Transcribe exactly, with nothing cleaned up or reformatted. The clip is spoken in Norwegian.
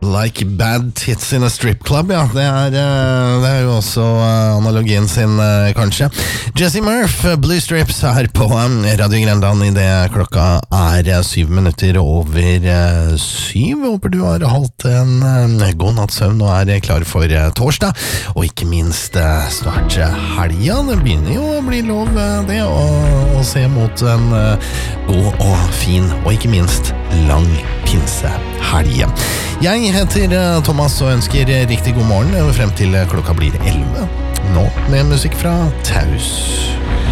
Like bad tits in a strip club, ja. Det er, det er jo også analogien sin, kanskje. Jesse Murph, Blue Strips her på Radio Grenland i det klokka er syv minutter over syv. Håper du har holdt en god nattsøvn og er klar for torsdag. Og ikke minst snart helga. Det begynner jo å bli lov det å, å se mot en god og fin, og ikke minst lang pinsehelg. Jeg heter Thomas og ønsker riktig god morgen frem til klokka blir elleve. Nå med musikk fra Taus.